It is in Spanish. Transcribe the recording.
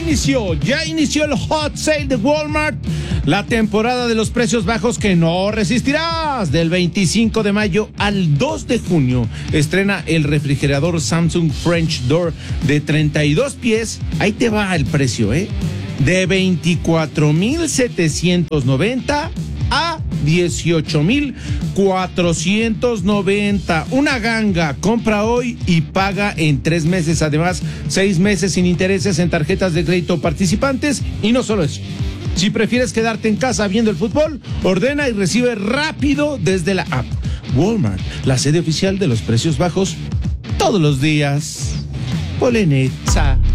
ya inició el hot sale de Walmart, la temporada de los precios bajos que no resistirás. Del 25 de mayo al 2 de junio estrena el refrigerador Samsung French Door de 32 pies. Ahí te va el precio, de 24,790 a 18,490. Una ganga. Compra hoy y paga en 3 meses. Además, 6 meses sin intereses en tarjetas de crédito participantes. Y no solo eso. Si prefieres quedarte en casa viendo el fútbol, ordena y recibe rápido desde la app. Walmart, la sede oficial de los precios bajos todos los días. Polenetza.